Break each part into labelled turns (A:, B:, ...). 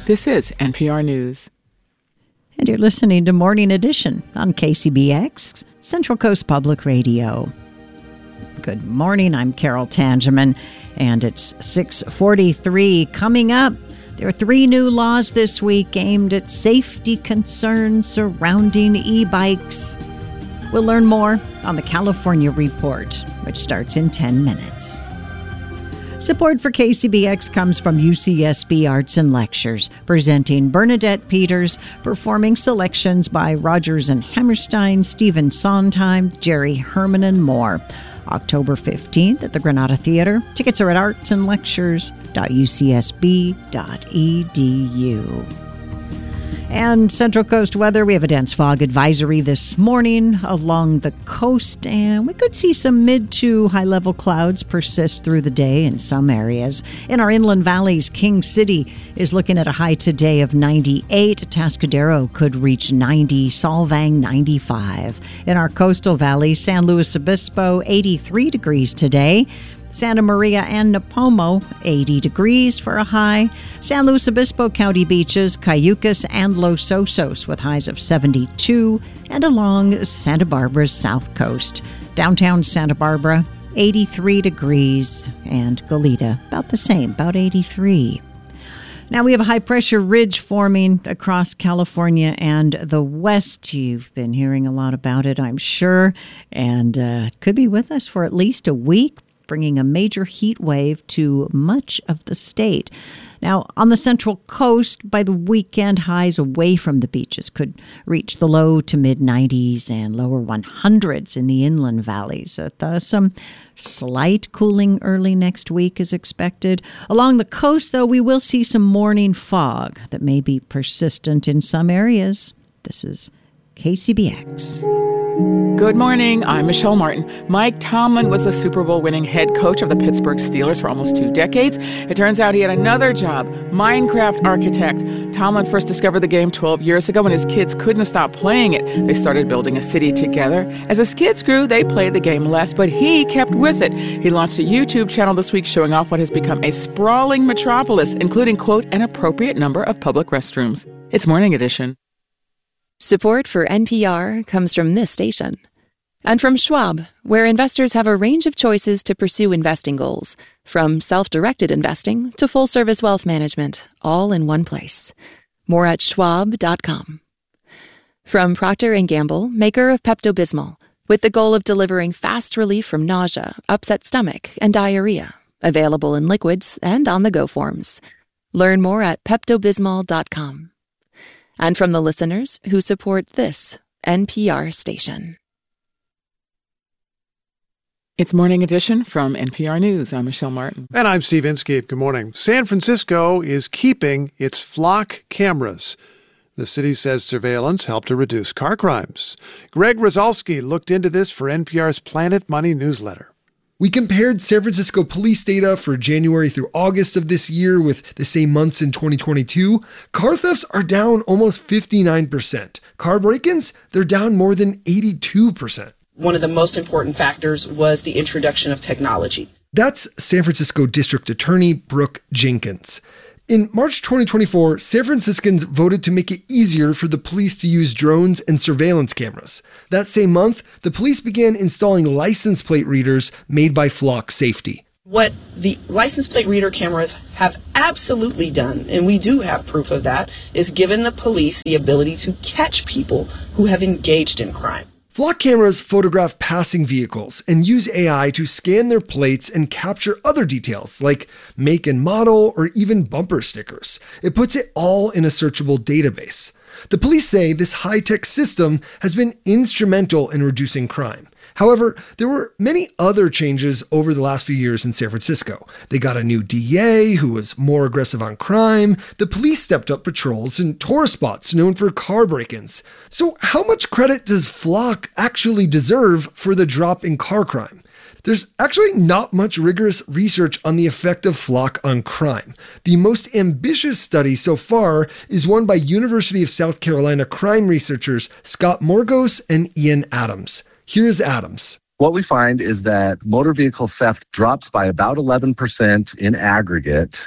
A: This is NPR News.
B: And you're listening to Morning Edition on KCBX, Central Coast Public Radio. Good morning, I'm Carol Tangeman, and it's 6:43. Coming up, there are 3 new laws this week aimed at safety concerns surrounding e-bikes. We'll learn more on the California Report, which starts in 10 minutes. Support for KCBX comes from UCSB Arts and Lectures, presenting Bernadette Peters, performing selections by Rodgers and Hammerstein, Stephen Sondheim, Jerry Herman, and more. October 15th at the Granada Theater. Tickets are at artsandlectures.ucsb.edu. And Central Coast weather, we have a dense fog advisory this morning along the coast, and we could see some mid to high-level clouds persist through the day in some areas. In our inland valleys, King City is looking at a high today of 98. Tascadero could reach 90. Solvang, 95. In our coastal valleys, San Luis Obispo, 83 degrees today. Santa Maria and Nipomo, 80 degrees for a high. San Luis Obispo County beaches, Cayucas and Los Osos with highs of 72. And along Santa Barbara's south coast. Downtown Santa Barbara, 83 degrees. And Goleta, about the same, about 83. Now we have a high-pressure ridge forming across California and the West. You've been hearing a lot about it, I'm sure, and could be with us for at least a week, bringing a major heat wave to much of the state. Now, on the Central Coast, by the weekend, highs away from the beaches could reach the low to mid-90s and lower 100s in the inland valleys. Some slight cooling early next week is expected. Along the coast, though, we will see some morning fog that may be persistent in some areas. This is KCBX.
A: Good morning, I'm Michelle Martin. Mike Tomlin was the Super Bowl winning head coach of the Pittsburgh Steelers for almost 2 decades. It turns out he had another job, Minecraft architect. Tomlin first discovered the game 12 years ago when his kids couldn't stop playing it. They started building a city together. As his kids grew, they played the game less, but he kept with it. He launched a YouTube channel this week showing off what has become a sprawling metropolis, including, quote, an appropriate number of public restrooms. It's Morning Edition.
C: Support for NPR comes from this station. And from Schwab, where investors have a range of choices to pursue investing goals, from self-directed investing to full-service wealth management, all in one place. More at schwab.com. From Procter & Gamble, maker of Pepto-Bismol, with the goal of delivering fast relief from nausea, upset stomach, and diarrhea. Available in liquids and on-the-go forms. Learn more at peptobismol.com. And from the listeners who support this NPR station.
A: It's Morning Edition from NPR News. I'm Michelle Martin.
D: And I'm Steve Inskeep. Good morning. San Francisco is keeping its flock cameras. The city says surveillance helped to reduce car crimes. Greg Rosalsky looked into this for NPR's Planet Money newsletter.
E: We compared San Francisco police data for January through August of this year with the same months in 2022. Car thefts are down almost 59%. Car break-ins, they're down more than 82%.
F: One of the most important factors was the introduction of technology.
E: That's San Francisco District Attorney Brooke Jenkins. In March 2024, San Franciscans voted to make it easier for the police to use drones and surveillance cameras. That same month, the police began installing license plate readers made by Flock Safety.
F: What the license plate reader cameras have absolutely done, and we do have proof of that, is given the police the ability to catch people who have engaged in crime.
E: Flock cameras photograph passing vehicles and use AI to scan their plates and capture other details like make and model or even bumper stickers. It puts it all in a searchable database. The police say this high-tech system has been instrumental in reducing crime. However, there were many other changes over the last few years in San Francisco. They got a new DA who was more aggressive on crime. The police stepped up patrols in tourist spots known for car break-ins. So how much credit does Flock actually deserve for the drop in car crime? There's actually not much rigorous research on the effect of Flock on crime. The most ambitious study so far is one by University of South Carolina crime researchers Scott Morgos and Ian Adams. Here is Adams.
G: What we find is that motor vehicle theft drops by about 11% in aggregate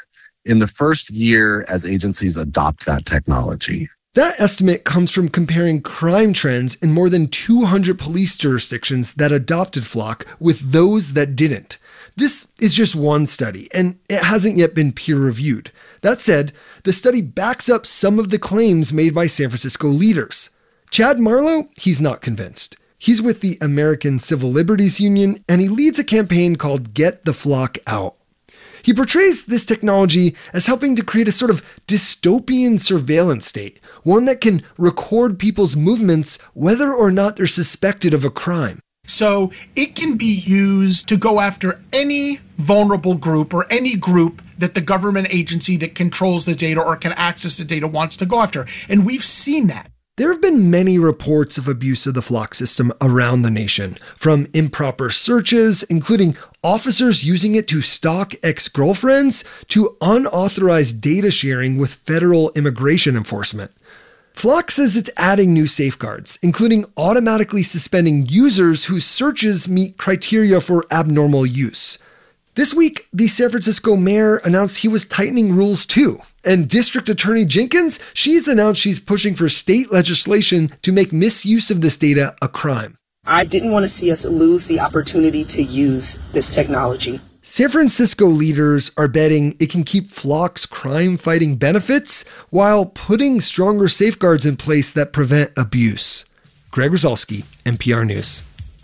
G: in the first year as agencies adopt that technology.
E: That estimate comes from comparing crime trends in more than 200 police jurisdictions that adopted Flock with those that didn't. This is just one study, and it hasn't yet been peer-reviewed. That said, the study backs up some of the claims made by San Francisco leaders. Chad Marlowe, he's not convinced. He's with the American Civil Liberties Union, and he leads a campaign called Get the Flock Out. He portrays this technology as helping to create a sort of dystopian surveillance state, one that can record people's movements whether or not they're suspected of a crime.
H: So it can be used to go after any vulnerable group or any group that the government agency that controls the data or can access the data wants to go after. And we've seen that.
E: There have been many reports of abuse of the Flock system around the nation, from improper searches, including officers using it to stalk ex-girlfriends, to unauthorized data sharing with federal immigration enforcement. Flock says it's adding new safeguards, including automatically suspending users whose searches meet criteria for abnormal use. This week, the San Francisco mayor announced he was tightening rules too. And District Attorney Jenkins, she's announced she's pushing for state legislation to make misuse of this data a crime.
F: I didn't want to see us lose the opportunity to use this technology.
E: San Francisco leaders are betting it can keep Flock's crime-fighting benefits while putting stronger safeguards in place that prevent abuse. Greg Rosalsky, NPR News.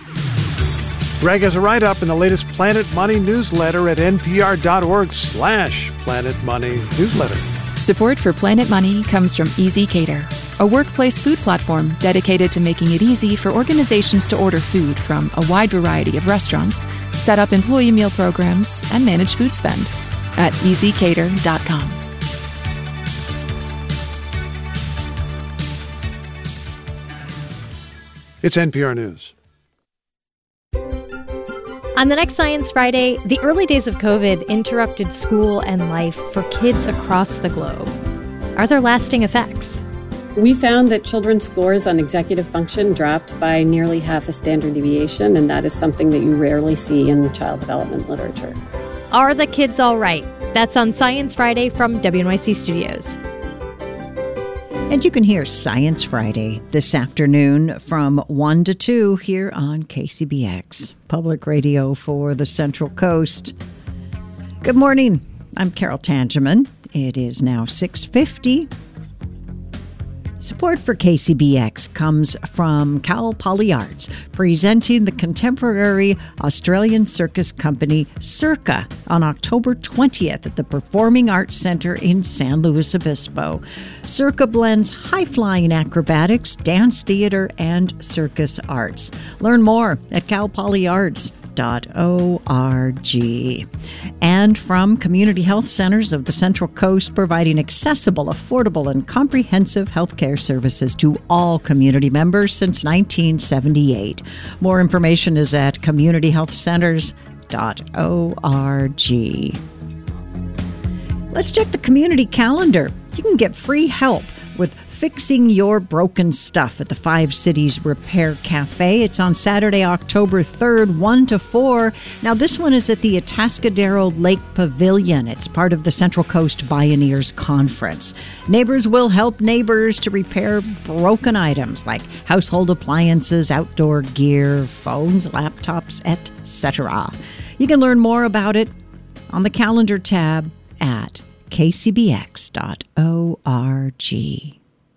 D: Greg has a write-up in the latest Planet Money newsletter at npr.org/Planet Money newsletter.
C: Support for Planet Money comes from ezCater, a workplace food platform dedicated to making it easy for organizations to order food from a wide variety of restaurants, set up employee meal programs, and manage food spend at ezcater.com.
D: It's NPR News.
I: On the next Science Friday, the early days of COVID interrupted school and life for kids across the globe. Are there lasting effects?
J: We found that children's scores on executive function dropped by nearly half a standard deviation, and that is something that you rarely see in child development literature.
I: Are the kids all right? That's on Science Friday from WNYC Studios.
B: And you can hear Science Friday this afternoon from 1 to 2 here on KCBX, public radio for the Central Coast. Good morning. I'm Carol Tangeman. It is now 6:50. Support for KCBX comes from Cal Poly Arts, presenting the contemporary Australian circus company Circa on October 20th at the Performing Arts Center in San Luis Obispo. Circa blends high-flying acrobatics, dance theater, and circus arts. Learn more at calpolyarts.org. And from Community Health Centers of the Central Coast, providing accessible, affordable, and comprehensive health care services to all community members since 1978. More information is at communityhealthcenters.org. Let's check the community calendar. You can get free help with fixing your broken stuff at the Five Cities Repair Cafe. It's on Saturday, October 3rd, 1 to 4. Now, this one is at the Atascadero Lake Pavilion. It's part of the Central Coast Pioneers Conference. Neighbors will help neighbors to repair broken items like household appliances, outdoor gear, phones, laptops, etc. You can learn more about it on the calendar tab at kcbx.org.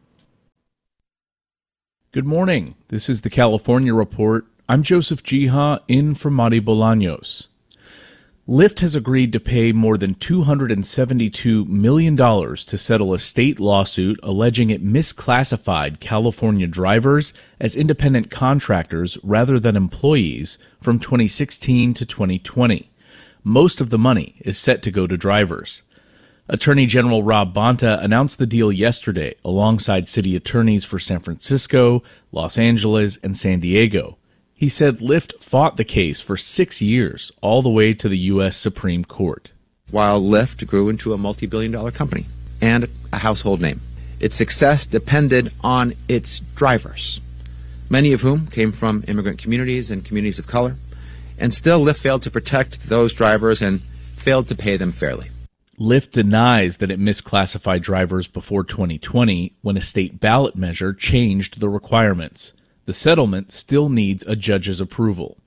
K: Good morning. This is the California Report. I'm Joseph Jiha, in for Mari Bolaños. Lyft has agreed to pay more than $272 million to settle a state lawsuit alleging it misclassified California drivers as independent contractors rather than employees from 2016 to 2020. Most of the money is set to go to drivers. Attorney General Rob Bonta announced the deal yesterday alongside city attorneys for San Francisco, Los Angeles, and San Diego. He said Lyft fought the case for 6 years, all the way to the U.S. Supreme Court.
L: While Lyft grew into a multi-billion-dollar company and a household name, its success depended on its drivers, many of whom came from immigrant communities and communities of color, and still Lyft failed to protect those drivers and failed to pay them fairly.
K: Lyft denies that it misclassified drivers before 2020 when a state ballot measure changed the requirements. The settlement still needs a judge's approval.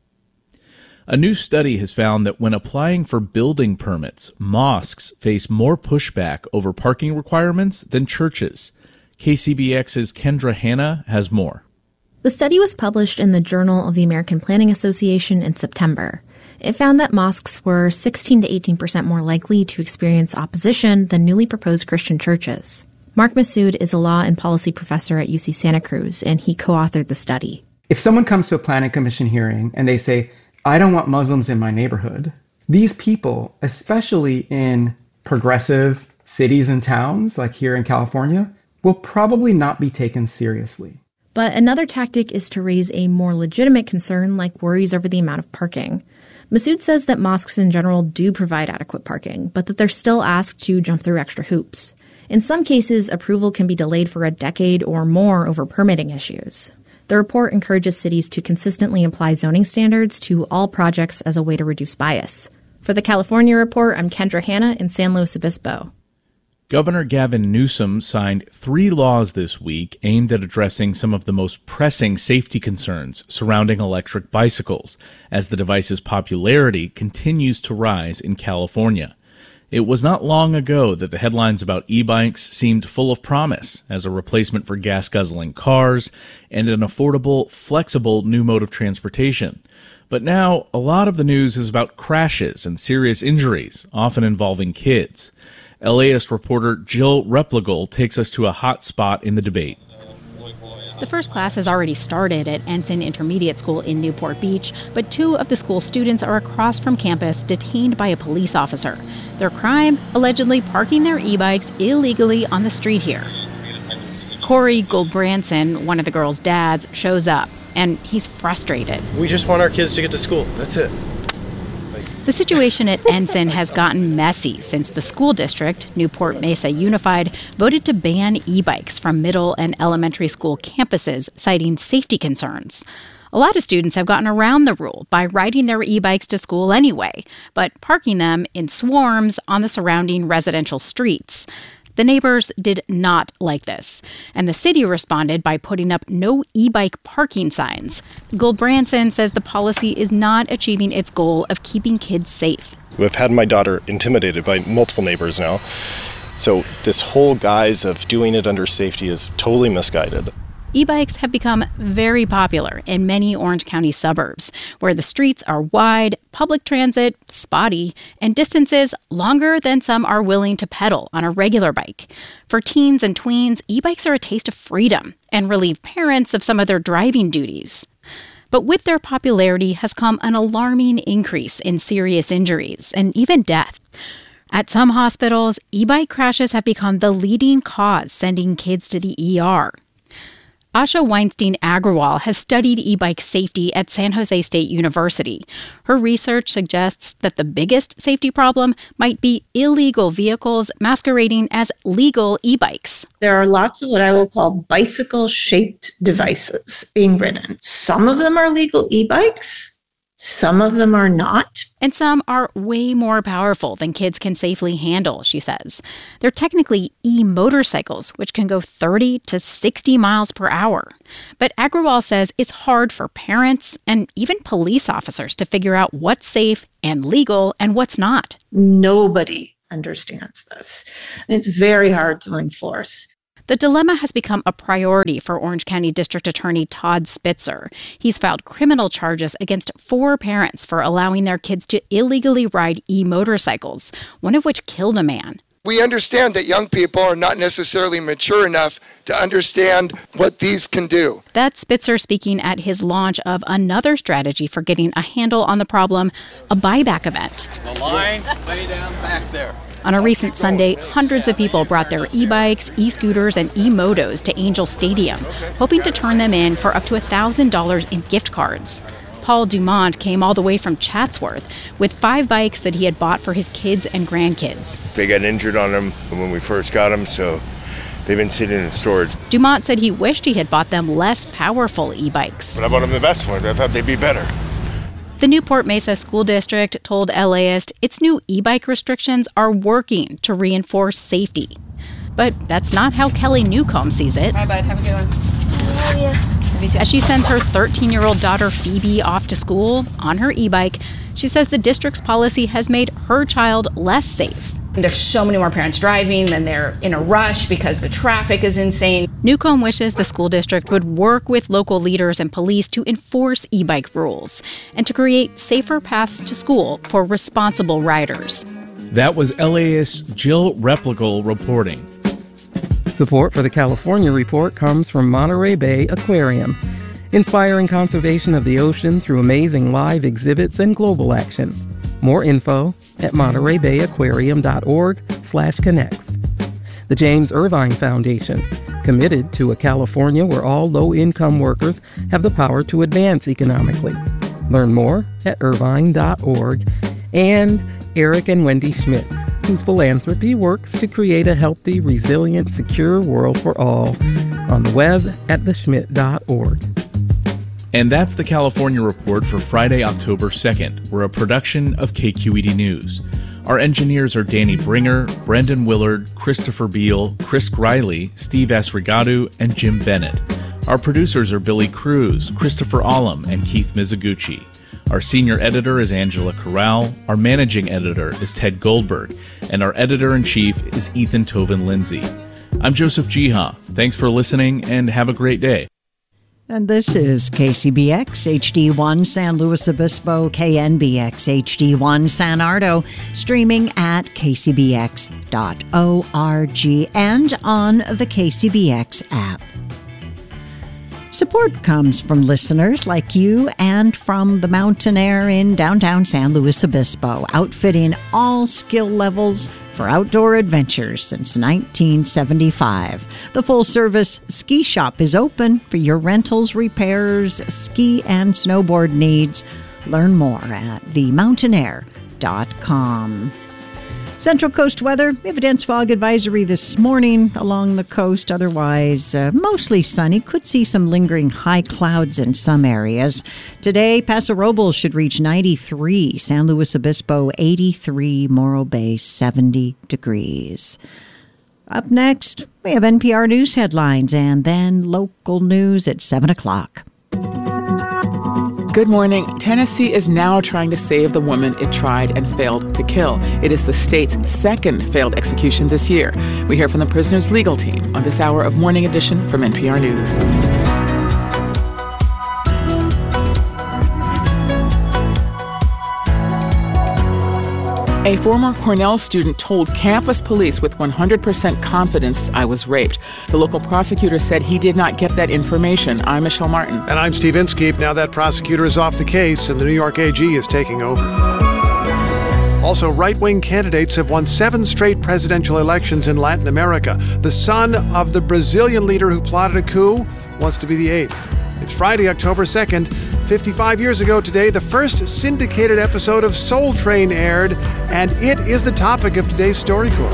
K: A new study has found that when applying for building permits, mosques face more pushback over parking requirements than churches. KCBX's Kendra Hanna has more.
M: The study was published in the Journal of the American Planning Association in September. It found that mosques were 16 to 18% more likely to experience opposition than newly proposed Christian churches. Mark Massoud is a law and policy professor at UC Santa Cruz, and he co-authored the study.
N: If someone comes to a planning commission hearing and they say, I don't want Muslims in my neighborhood, these people, especially in progressive cities and towns like here in California, will probably not be taken seriously.
M: But another tactic is to raise a more legitimate concern like worries over the amount of parking. Massoud says that mosques in general do provide adequate parking, but that they're still asked to jump through extra hoops. In some cases, approval can be delayed for a decade or more over permitting issues. The report encourages cities to consistently apply zoning standards to all projects as a way to reduce bias. For the California Report, I'm Kendra Hanna in San Luis Obispo.
K: Governor Gavin Newsom signed 3 laws this week aimed at addressing some of the most pressing safety concerns surrounding electric bicycles as the device's popularity continues to rise in California. It was not long ago that the headlines about e-bikes seemed full of promise as a replacement for gas-guzzling cars and an affordable, flexible new mode of transportation. But now, a lot of the news is about crashes and serious injuries, often involving kids. LAist reporter Jill Replogle takes us to a hot spot in the debate.
O: The first class has already started at Ensign Intermediate School in Newport Beach, but 2 of the school's students are across from campus detained by a police officer. Their crime, allegedly parking their e-bikes illegally on the street here. Corey Goldbranson, one of the girls' dads, shows up, and he's frustrated.
P: We just want our kids to get to school. That's it.
O: The situation at Ensign has gotten messy since the school district, Newport Mesa Unified, voted to ban e-bikes from middle and elementary school campuses, citing safety concerns. A lot of students have gotten around the rule by riding their e-bikes to school anyway, but parking them in swarms on the surrounding residential streets. The neighbors did not like this, and the city responded by putting up no e-bike parking signs. Goldbranson says the policy is not achieving its goal of keeping kids safe.
P: We've had my daughter intimidated by multiple neighbors now, so this whole guise of doing it under safety is totally misguided.
O: E-bikes have become very popular in many Orange County suburbs, where the streets are wide, public transit spotty, and distances longer than some are willing to pedal on a regular bike. For teens and tweens, e-bikes are a taste of freedom and relieve parents of some of their driving duties. But with their popularity has come an alarming increase in serious injuries and even death. At some hospitals, e-bike crashes have become the leading cause sending kids to the ER. Asha Weinstein Agrawal has studied e-bike safety at San Jose State University. Her research suggests that the biggest safety problem might be illegal vehicles masquerading as legal e-bikes.
Q: There are lots of what I will call bicycle-shaped devices being ridden. Some of them are legal e-bikes. Some of them are not.
O: And some are way more powerful than kids can safely handle, she says. They're technically e-motorcycles, which can go 30 to 60 miles per hour. But Agrawal says it's hard for parents and even police officers to figure out what's safe and legal and what's not.
Q: Nobody understands this. And it's very hard to enforce.
O: The dilemma has become a priority for Orange County District Attorney Todd Spitzer. He's filed criminal charges against 4 parents for allowing their kids to illegally ride e-motorcycles, one of which killed a man.
R: We understand that young people are not necessarily mature enough to understand what these can do.
O: That's Spitzer speaking at his launch of another strategy for getting a handle on the problem, a buyback event.
S: The line way down back there.
O: On a recent Sunday, hundreds of people brought their e-bikes, e-scooters, and e-motos to Angel Stadium, hoping to turn them in for up to $1,000 in gift cards. Paul Dumont came all the way from Chatsworth with 5 bikes that he had bought for his kids and grandkids.
T: They got injured on them when we first got them, so they've been sitting in storage.
O: Dumont said he wished he had bought them less powerful e-bikes.
T: But I bought them the best ones. I thought they'd be better.
O: The Newport Mesa School District told LAist its new e-bike restrictions are working to reinforce safety. But that's not how Kelly Newcomb sees it.
U: Bye, bud. Have a good one. Oh, yeah.
O: As she sends her 13-year-old daughter Phoebe off to school on her e-bike, she says the district's policy has made her child less safe.
U: There's so many more parents driving, and they're in a rush because the traffic is insane.
O: Newcomb wishes the school district would work with local leaders and police to enforce e-bike rules and to create safer paths to school for responsible riders.
K: That was LAist Jill Replical reporting.
V: Support for the California Report comes from Monterey Bay Aquarium, inspiring conservation of the ocean through amazing live exhibits and global action. More info at montereybayaquarium.org/connects. The James Irvine Foundation, committed to a California where all low-income workers have the power to advance economically. Learn more at irvine.org. And Eric and Wendy Schmidt, whose philanthropy works to create a healthy, resilient, secure world for all, on the web at theschmidt.org.
K: And that's the California Report for Friday, October 2nd. We're a production of KQED News. Our engineers are Danny Bringer, Brendan Willard, Christopher Beal, Chris Riley, Steve Asrigadu, and Jim Bennett. Our producers are Billy Cruz, Christopher Ollum, and Keith Mizuguchi. Our senior editor is Angela Corral. Our managing editor is Ted Goldberg. And our editor-in-chief is Ethan Toven-Lindsay. I'm Joseph Jiha. Thanks for listening, and have a great day.
B: And this is KCBX HD1 San Luis Obispo, KNBX HD1 San Ardo, streaming at kcbx.org and on the KCBX app. Support comes from listeners like you and from the Mountain Air in downtown San Luis Obispo, outfitting all skill levels for outdoor adventures since 1975. The full-service ski shop is open for your rentals, repairs, ski and snowboard needs. Learn more at themountainair.com. Central Coast weather. We have a dense fog advisory this morning along the coast. Otherwise, mostly sunny. Could see some lingering high clouds in some areas. Today, Paso Robles should reach 93. San Luis Obispo, 83. Morro Bay, 70 degrees. Up next, we have NPR News headlines and then local news at 7 o'clock.
A: Good morning. Tennessee is now trying to save the woman it tried and failed to kill. It is the state's second failed execution this year. We hear from the prisoner's legal team on this hour of Morning Edition from NPR News. A former Cornell student told campus police with 100% confidence, "I was raped." The local prosecutor said he did not get that information. I'm Michelle Martin.
D: And I'm Steve Inskeep. Now that prosecutor is off the case and the New York AG is taking over. Also, right-wing candidates have won 7 straight presidential elections in Latin America. The son of the Brazilian leader who plotted a coup wants to be the 8th. It's Friday, October 2nd. 55 years ago today, the first syndicated episode of Soul Train aired, and it is the topic of today's StoryCorps.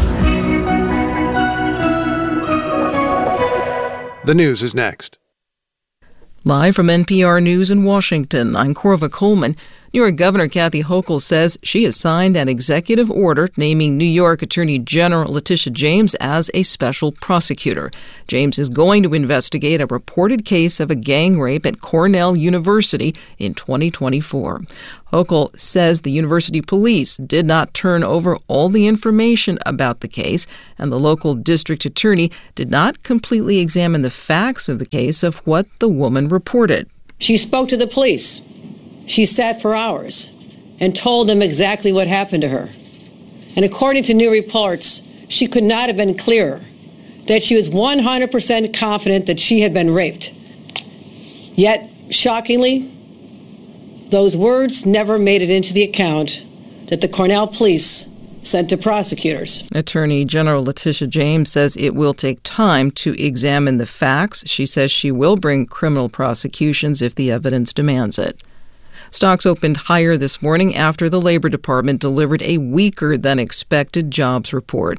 D: The news is next.
W: Live from NPR News in Washington, I'm Corva Coleman. New York Governor Kathy Hochul says she has signed an executive order naming New York Attorney General Letitia James as a special prosecutor. James is going to investigate a reported case of a gang rape at Cornell University in 2024. Hochul says the university police did not turn over all the information about the case, and the local district attorney did not completely examine the facts of the case of what the woman reported.
X: She spoke to the police. She sat for hours and told them exactly what happened to her. And according to new reports, she could not have been clearer that she was 100% confident that she had been raped. Yet, shockingly, those words never made it into the account that the Cornell police sent to prosecutors.
W: Attorney General Letitia James says it will take time to examine the facts. She says she will bring criminal prosecutions if the evidence demands it. Stocks opened higher this morning after the Labor Department delivered a weaker than expected jobs report.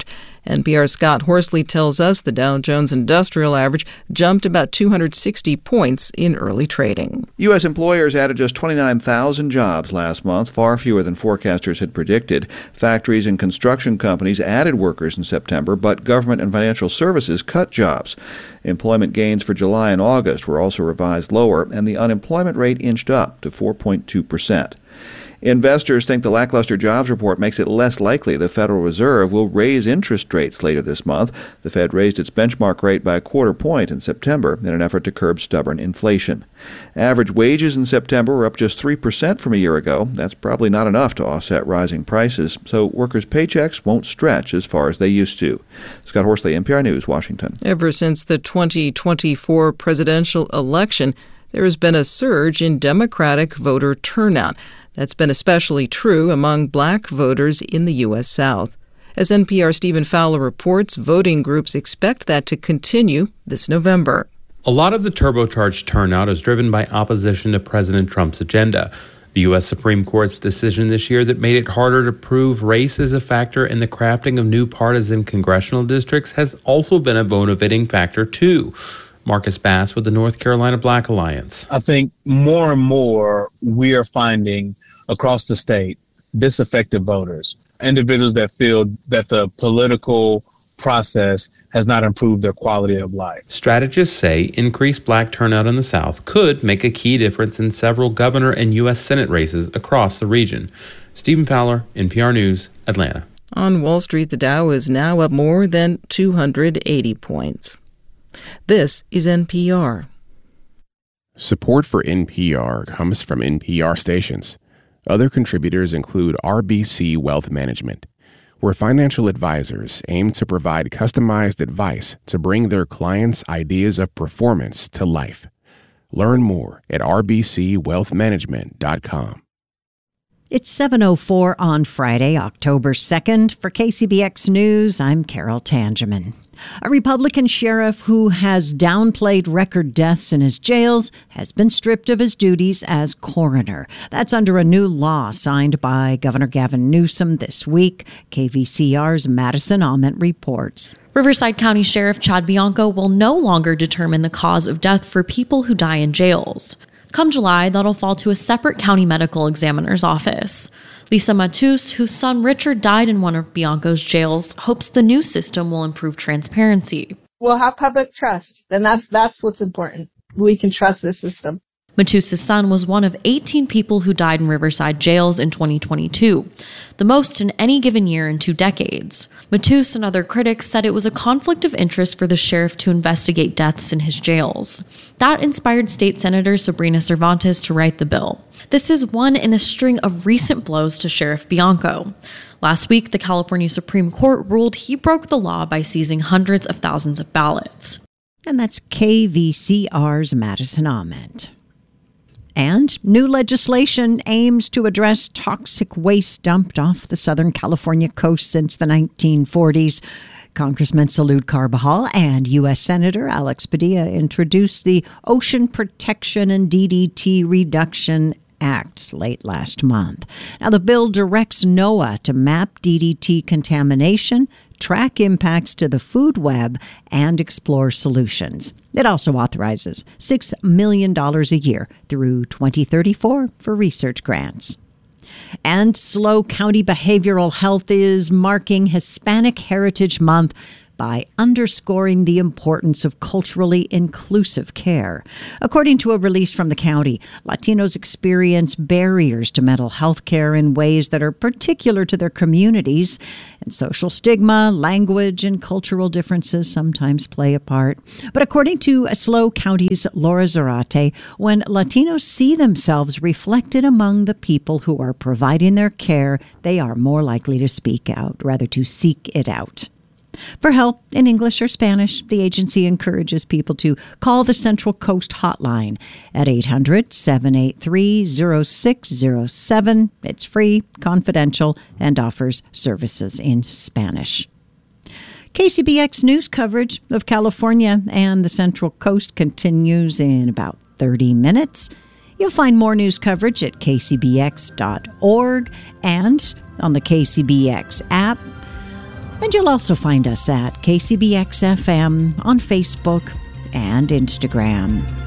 W: NPR's Scott Horsley tells us the Dow Jones Industrial Average jumped about 260 points in early trading.
E: U.S. employers added just 29,000 jobs last month, far fewer than forecasters had predicted. Factories and construction companies added workers in September, but government and financial services cut jobs. Employment gains for July and August were also revised lower, and the unemployment rate inched up to 4.2%. Investors think the lackluster jobs report makes it less likely the Federal Reserve will raise interest rates later this month. The Fed raised its benchmark rate by a quarter point in September in an effort to curb stubborn inflation. Average wages in September were up just 3% from a year ago. That's probably not enough to offset rising prices, so workers' paychecks won't stretch as far as they used to. Scott Horsley, NPR News, Washington.
W: Ever since the 2024 presidential election, there has been a surge in Democratic voter turnout. That's been especially true among black voters in the U.S. South. As NPR's Stephen Fowler reports, voting groups expect that to continue this November.
F: A lot of the turbocharged turnout is driven by opposition to President Trump's agenda. The U.S. Supreme Court's decision this year that made it harder to prove race as a factor in the crafting of new partisan congressional districts has also been a motivating factor, too. Marcus Bass with the North Carolina Black Alliance.
G: I think more and more we are finding across the state disaffected voters, individuals that feel that the political process has not improved their quality of life.
F: Strategists say increased black turnout in the South could make a key difference in several governor and U.S. Senate races across the region. Stephen Fowler, NPR News, Atlanta.
W: On Wall Street, the Dow is now up more than 280 points. This is NPR.
H: Support for NPR comes from NPR stations. Other contributors include RBC Wealth Management, where financial advisors aim to provide customized advice to bring their clients' ideas of performance to life. Learn more at rbcwealthmanagement.com.
B: It's 7:04 on Friday, October 2nd. For KCBX News, I'm Carol Tangeman. A Republican sheriff who has downplayed record deaths in his jails has been stripped of his duties as coroner. That's under a new law signed by Governor Gavin Newsom this week. KVCR's Madison Ament reports.
Y: Riverside County Sheriff Chad Bianco will no longer determine the cause of death for people who die in jails. Come July, that'll fall to a separate county medical examiner's office. Lisa Matus, whose son Richard died in one of Bianco's jails, hopes the new system will improve transparency.
Z: We'll have public trust, and that's what's important. We can trust this system.
Y: Matus's son was one of 18 people who died in Riverside jails in 2022, the most in any given year in 2 decades. Matus and other critics said it was a conflict of interest for the sheriff to investigate deaths in his jails. That inspired State Senator Sabrina Cervantes to write the bill. This is one in a string of recent blows to Sheriff Bianco. Last week, the California Supreme Court ruled he broke the law by seizing hundreds of thousands of ballots.
B: And that's KVCR's Madison Ament. And new legislation aims to address toxic waste dumped off the Southern California coast since the 1940s. Congressman Salud Carbajal and U.S. Senator Alex Padilla introduced the Ocean Protection and DDT Reduction Act late last month. Now, the bill directs NOAA to map DDT contamination, track impacts to the food web, and explore solutions. It also authorizes $6 million a year through 2034 for research grants. And SLO County Behavioral Health is marking Hispanic Heritage Month by underscoring the importance of culturally inclusive care. According to a release from the county, Latinos experience barriers to mental health care in ways that are particular to their communities, and social stigma, language, and cultural differences sometimes play a part. But according to SLO County's Laura Zarate, when Latinos see themselves reflected among the people who are providing their care, they are more likely to speak out, rather to seek it out. For help in English or Spanish, the agency encourages people to call the Central Coast Hotline at 800-783-0607. It's free, confidential, and offers services in Spanish. KCBX news coverage of California and the Central Coast continues in about 30 minutes. You'll find more news coverage at kcbx.org and on the KCBX app. And you'll also find us at KCBX FM on Facebook and Instagram.